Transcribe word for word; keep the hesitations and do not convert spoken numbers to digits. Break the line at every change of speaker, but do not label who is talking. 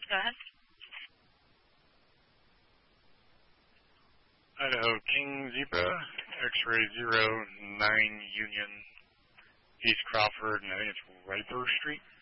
go ahead.
Idaho King Zebra, X-ray zero nine Union, East Crawford, and I think it's Riper Street.